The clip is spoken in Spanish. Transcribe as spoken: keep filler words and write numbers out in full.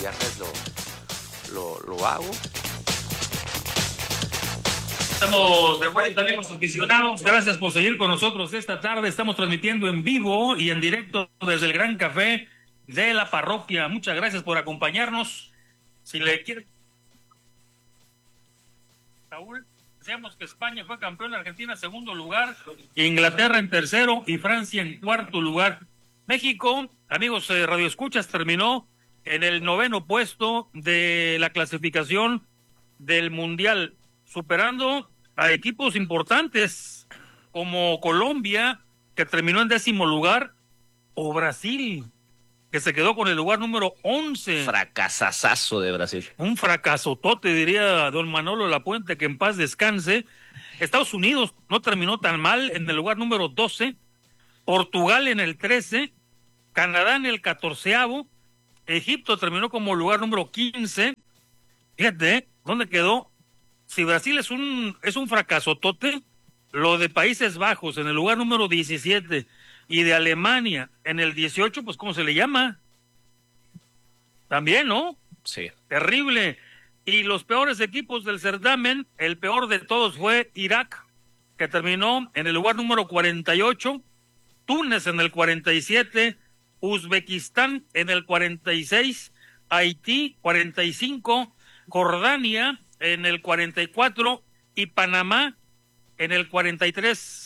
viernes lo, lo, lo hago. Estamos de vuelta, amigos aficionados. Gracias por seguir con nosotros esta tarde. Estamos transmitiendo en vivo y en directo desde el Gran Café de la parroquia. Muchas gracias por acompañarnos. Si le quiere, Raúl, decíamos que España fue campeón, Argentina en segundo lugar, Inglaterra en tercero y Francia en cuarto lugar. México, amigos eh, radioescuchas, terminó en el noveno puesto de la clasificación del Mundial, superando a equipos importantes como Colombia, que terminó en décimo lugar, o Brasil, que se quedó con el lugar número once. Fracasazazo de Brasil. Un fracasotote, diría don Manolo Lapuente, que en paz descanse. Estados Unidos no terminó tan mal, en el lugar número doce, Portugal en el trece, Canadá en el catorceavo, Egipto terminó como lugar número quince. Fíjate, ¿eh? ¿Dónde quedó? Si Brasil es un, es un fracasotote, lo de Países Bajos en el lugar número diecisiete y de Alemania en el dieciocho, pues ¿cómo se le llama? También, ¿no? Sí. Terrible. Y los peores equipos del certamen, el peor de todos fue Irak, que terminó en el lugar número cuarenta y ocho, Túnez en el cuarenta y siete, Uzbekistán en el cuarenta y seis, Haití cuarenta y cinco, Jordania en el cuarenta y cuatro y Panamá en el cuarenta y tres.